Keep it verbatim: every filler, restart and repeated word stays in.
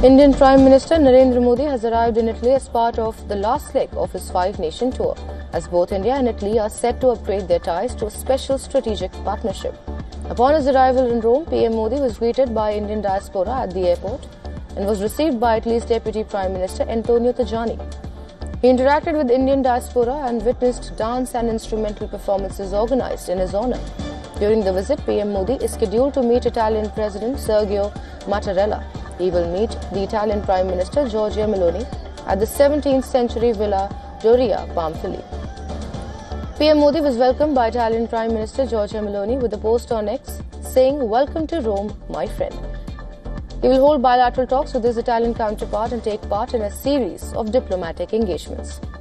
Indian Prime Minister Narendra Modi has arrived in Italy as part of the last leg of his five-nation tour, as both India and Italy are set to upgrade their ties to a special strategic partnership. Upon his arrival in Rome, P M Modi was greeted by Indian diaspora at the airport and was received by Italy's Deputy Prime Minister Antonio Tajani. He interacted with Indian diaspora and witnessed dance and instrumental performances organized in his honor. During the visit, P M Modi is scheduled to meet Italian President Sergio Mattarella. He will meet the Italian Prime Minister Giorgia Meloni at the seventeenth century Villa Doria, Pamphili. P M Modi was welcomed by Italian Prime Minister Giorgia Meloni with a post on X saying, "Welcome to Rome, my friend." He will hold bilateral talks with his Italian counterpart and take part in a series of diplomatic engagements.